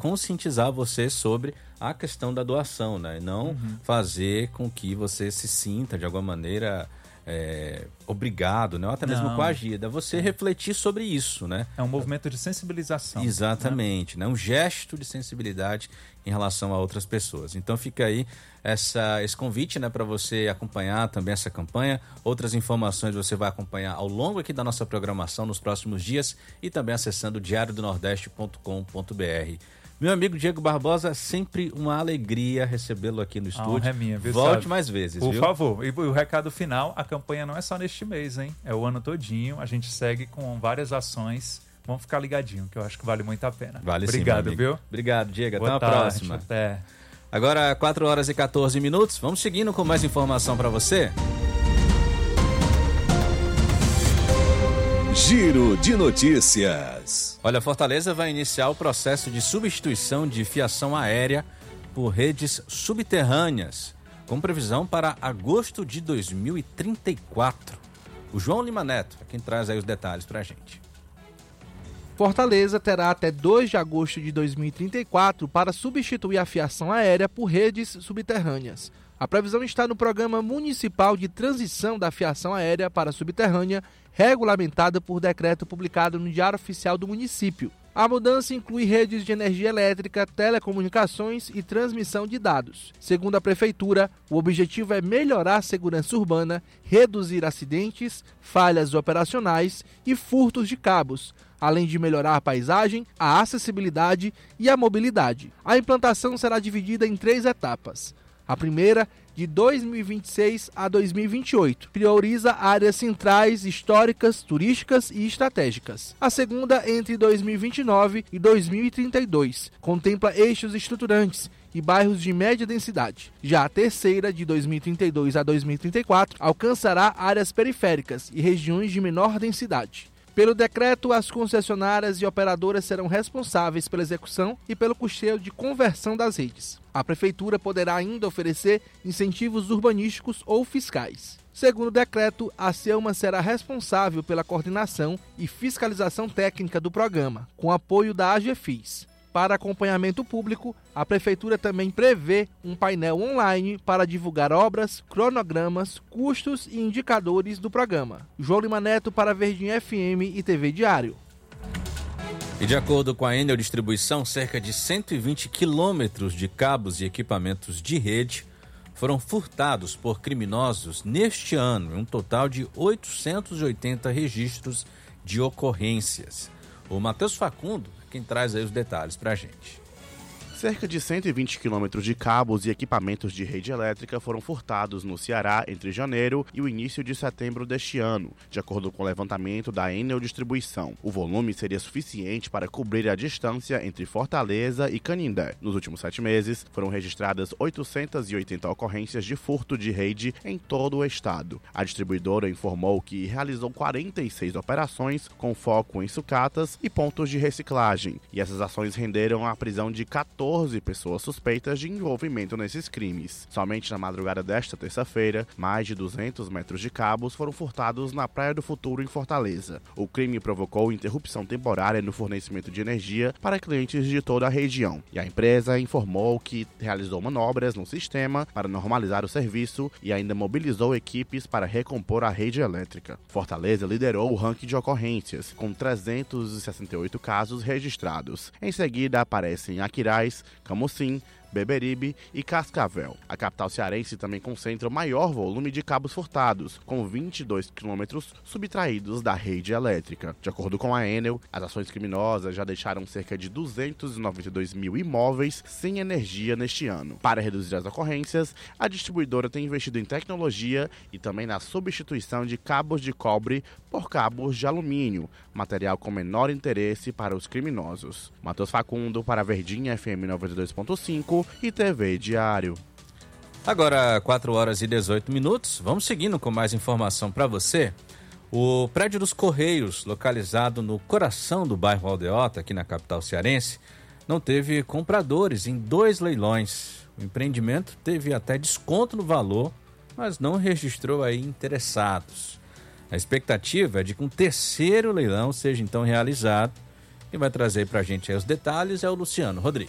conscientizar você sobre a questão da doação, né? E não fazer com que você se sinta, de alguma maneira, obrigado, né? Ou até mesmo coagido. É você refletir sobre isso, né? É um movimento de sensibilização. Exatamente, né? Um gesto de sensibilidade em relação a outras pessoas. Então fica aí esse convite, né, para você acompanhar também essa campanha. Outras informações você vai acompanhar ao longo aqui da nossa programação nos próximos dias e também acessando diariodonordeste.com.br. Meu amigo Diego Barbosa, sempre uma alegria recebê-lo aqui no estúdio. É minha, viu, Volte sabe? mais vezes, Por viu? favor. E o recado final, a campanha não é só neste mês, hein? É o ano todinho. A gente segue com várias ações. Vamos ficar ligadinho, que eu acho que vale muito a pena. Vale. Obrigado, sim, viu? Obrigado, Diego. Boa Até a tarde, próxima. Até. Agora, 4 horas e 14 minutos. Vamos seguindo com mais informação para você. Giro de notícias. Olha, Fortaleza vai iniciar o processo de substituição de fiação aérea por redes subterrâneas, com previsão para agosto de 2034. O João Lima Neto é quem traz aí os detalhes para a gente. Fortaleza terá até 2 de agosto de 2034 para substituir a fiação aérea por redes subterrâneas. A previsão está no Programa Municipal de Transição da Fiação Aérea para Subterrânea, regulamentada por decreto publicado no Diário Oficial do município. A mudança inclui redes de energia elétrica, telecomunicações e transmissão de dados. Segundo a Prefeitura, o objetivo é melhorar a segurança urbana, reduzir acidentes, falhas operacionais e furtos de cabos, além de melhorar a paisagem, a acessibilidade e a mobilidade. A implantação será dividida em 3 etapas. A primeira, de 2026 a 2028, prioriza áreas centrais, históricas, turísticas e estratégicas. A segunda, entre 2029 e 2032, contempla eixos estruturantes e bairros de média densidade. Já a terceira, de 2032 a 2034, alcançará áreas periféricas e regiões de menor densidade. Pelo decreto, as concessionárias e operadoras serão responsáveis pela execução e pelo custeio de conversão das redes. A Prefeitura poderá ainda oferecer incentivos urbanísticos ou fiscais. Segundo o decreto, a CEUMA será responsável pela coordenação e fiscalização técnica do programa, com apoio da AGFIS. Para acompanhamento público, a Prefeitura também prevê um painel online para divulgar obras, cronogramas, custos e indicadores do programa. João Lima Neto para Verdinha FM e TV Diário. E de acordo com a Enel Distribuição, cerca de 120 quilômetros de cabos e equipamentos de rede foram furtados por criminosos neste ano, em um total de 880 registros de ocorrências. O Matheus Facundo quem traz aí os detalhes pra gente. Cerca de 120 quilômetros de cabos e equipamentos de rede elétrica foram furtados no Ceará entre janeiro e o início de setembro deste ano, de acordo com o levantamento da Enel Distribuição. O volume seria suficiente para cobrir a distância entre Fortaleza e Canindé. Nos últimos 7 meses, foram registradas 880 ocorrências de furto de rede em todo o estado. A distribuidora informou que realizou 46 operações com foco em sucatas e pontos de reciclagem, e essas ações renderam a prisão de 14 pessoas suspeitas de envolvimento nesses crimes. Somente na madrugada desta terça-feira, mais de 200 metros de cabos foram furtados na Praia do Futuro, em Fortaleza. O crime provocou interrupção temporária no fornecimento de energia para clientes de toda a região, e a empresa informou que realizou manobras no sistema para normalizar o serviço e ainda mobilizou equipes para recompor a rede elétrica. Fortaleza liderou o ranking de ocorrências, com 368 casos registrados. Em seguida aparecem Aquiraz, Camocim, Beberibe e Cascavel. A capital cearense também concentra o maior volume de cabos furtados, com 22 quilômetros subtraídos da rede elétrica. De acordo com a Enel, as ações criminosas já deixaram cerca de 292 mil imóveis sem energia neste ano. Para reduzir as ocorrências, a distribuidora tem investido em tecnologia e também na substituição de cabos de cobre por cabos de alumínio, material com menor interesse para os criminosos. Matheus Facundo para Verdinha FM 92.5 e TV Diário. Agora, 4 horas e 18 minutos. Vamos seguindo com mais informação para você. O prédio dos Correios, localizado no coração do bairro Aldeota, aqui na capital cearense, não teve compradores em 2 leilões. O empreendimento teve até desconto no valor, mas não registrou aí interessados. A expectativa é de que um terceiro leilão seja então realizado. Quem vai trazer para a gente aí os detalhes é o Luciano Rodrigues.